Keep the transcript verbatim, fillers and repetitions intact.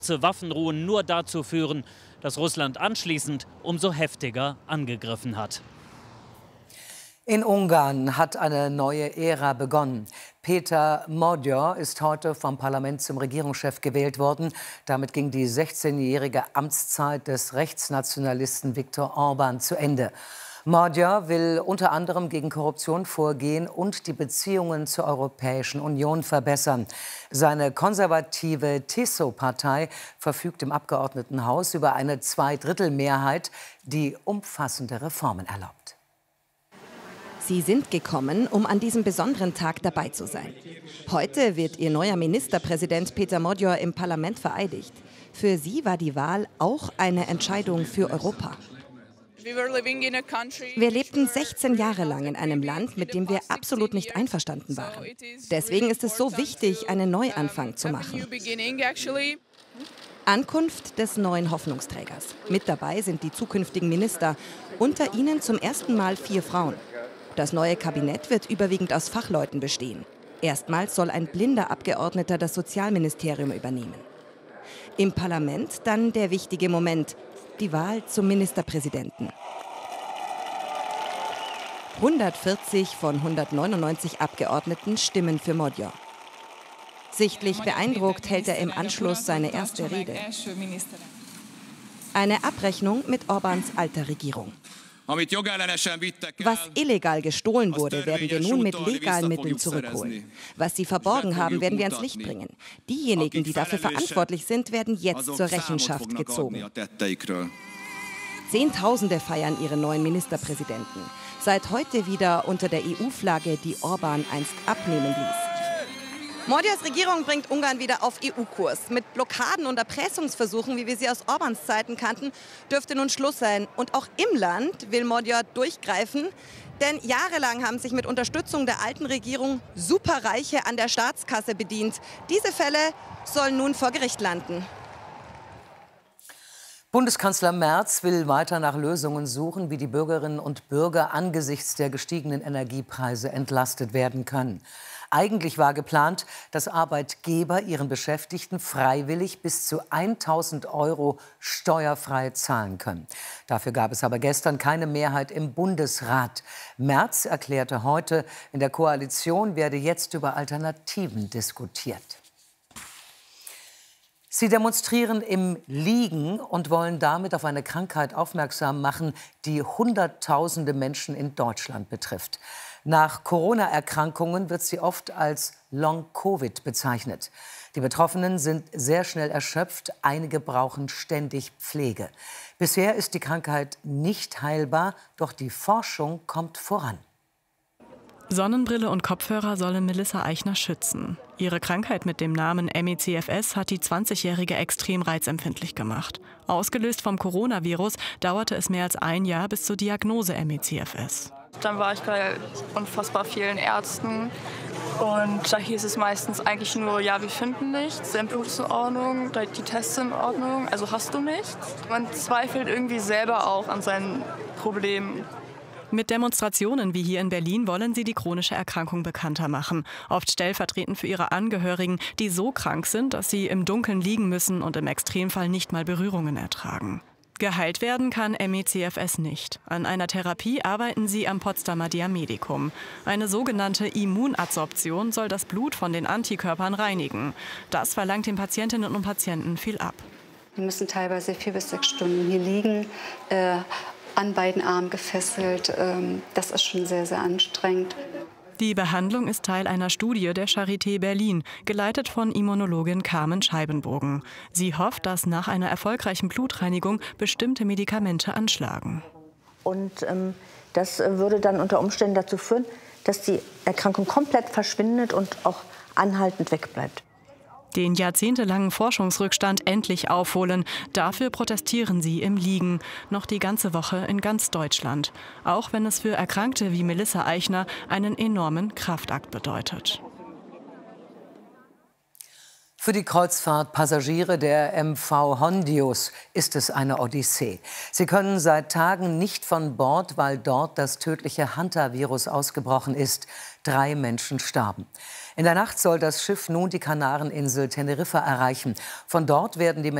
Waffenruhen nur dazu führen, dass Russland anschließend umso heftiger angegriffen hat. In Ungarn hat eine neue Ära begonnen. Péter Magyar ist heute vom Parlament zum Regierungschef gewählt worden. Damit ging die sechzehnjährige Amtszeit des Rechtsnationalisten Viktor Orbán zu Ende. Magyar will unter anderem gegen Korruption vorgehen und die Beziehungen zur Europäischen Union verbessern. Seine konservative T I S O-Partei verfügt im Abgeordnetenhaus über eine Zweidrittelmehrheit, die umfassende Reformen erlaubt. Sie sind gekommen, um an diesem besonderen Tag dabei zu sein. Heute wird ihr neuer Ministerpräsident Péter Magyar im Parlament vereidigt. Für sie war die Wahl auch eine Entscheidung für Europa. Wir lebten sechzehn Jahre lang in einem Land, mit dem wir absolut nicht einverstanden waren. Deswegen ist es so wichtig, einen Neuanfang zu machen. Ankunft des neuen Hoffnungsträgers. Mit dabei sind die zukünftigen Minister, unter ihnen zum ersten Mal vier Frauen. Das neue Kabinett wird überwiegend aus Fachleuten bestehen. Erstmals soll ein blinder Abgeordneter das Sozialministerium übernehmen. Im Parlament dann der wichtige Moment, die Wahl zum Ministerpräsidenten. hundertvierzig von hundertneunundneunzig Abgeordneten stimmen für Magyar. Sichtlich beeindruckt hält er im Anschluss seine erste Rede. Eine Abrechnung mit Orbáns alter Regierung. Was illegal gestohlen wurde, werden wir nun mit legalen Mitteln zurückholen. Was sie verborgen haben, werden wir ans Licht bringen. Diejenigen, die dafür verantwortlich sind, werden jetzt zur Rechenschaft gezogen. Zehntausende feiern ihren neuen Ministerpräsidenten. Seit heute wieder unter der E U-Flagge, die Orbán einst abnehmen ließ. Magyars Regierung bringt Ungarn wieder auf E U-Kurs. Mit Blockaden und Erpressungsversuchen, wie wir sie aus Orbáns Zeiten kannten, dürfte nun Schluss sein. Und auch im Land will Magyar durchgreifen. Denn jahrelang haben sich mit Unterstützung der alten Regierung Superreiche an der Staatskasse bedient. Diese Fälle sollen nun vor Gericht landen. Bundeskanzler Merz will weiter nach Lösungen suchen, wie die Bürgerinnen und Bürger angesichts der gestiegenen Energiepreise entlastet werden können. Eigentlich war geplant, dass Arbeitgeber ihren Beschäftigten freiwillig bis zu tausend Euro steuerfrei zahlen können. Dafür gab es aber gestern keine Mehrheit im Bundesrat. Merz erklärte heute, in der Koalition werde jetzt über Alternativen diskutiert. Sie demonstrieren im Liegen und wollen damit auf eine Krankheit aufmerksam machen, die Hunderttausende Menschen in Deutschland betrifft. Nach Corona-Erkrankungen wird sie oft als Long-Covid bezeichnet. Die Betroffenen sind sehr schnell erschöpft, einige brauchen ständig Pflege. Bisher ist die Krankheit nicht heilbar, doch die Forschung kommt voran. Sonnenbrille und Kopfhörer sollen Melissa Eichner schützen. Ihre Krankheit mit dem Namen M E C F S hat die zwanzigjährige extrem reizempfindlich gemacht. Ausgelöst vom Coronavirus dauerte es mehr als ein Jahr bis zur Diagnose M E C F S. Dann war ich bei unfassbar vielen Ärzten und da hieß es meistens eigentlich nur, ja, wir finden nichts, dein Blut ist in Ordnung, die Tests sind in Ordnung, also hast du nichts. Man zweifelt irgendwie selber auch an seinen Problemen. Mit Demonstrationen wie hier in Berlin wollen sie die chronische Erkrankung bekannter machen. Oft stellvertretend für ihre Angehörigen, die so krank sind, dass sie im Dunkeln liegen müssen und im Extremfall nicht mal Berührungen ertragen. Geheilt werden kann M E C F S nicht. An einer Therapie arbeiten sie am Potsdamer Diamedicum. Eine sogenannte Immunadsorption soll das Blut von den Antikörpern reinigen. Das verlangt den Patientinnen und Patienten viel ab. Wir müssen teilweise vier bis sechs Stunden hier liegen, äh, an beiden Armen gefesselt. Ähm, das ist schon sehr, sehr anstrengend. Die Behandlung ist Teil einer Studie der Charité Berlin, geleitet von Immunologin Carmen Scheibenbogen. Sie hofft, dass nach einer erfolgreichen Blutreinigung bestimmte Medikamente anschlagen. Und ähm, das würde dann unter Umständen dazu führen, dass die Erkrankung komplett verschwindet und auch anhaltend wegbleibt. Den jahrzehntelangen Forschungsrückstand endlich aufholen. Dafür protestieren sie im Liegen. Noch die ganze Woche in ganz Deutschland. Auch wenn es für Erkrankte wie Melissa Eichner einen enormen Kraftakt bedeutet. Für die Kreuzfahrtpassagiere der M V Hondius ist es eine Odyssee. Sie können seit Tagen nicht von Bord, weil dort das tödliche Hantavirus ausgebrochen ist. Drei Menschen starben. In der Nacht soll das Schiff nun die Kanareninsel Teneriffa erreichen. Von dort werden die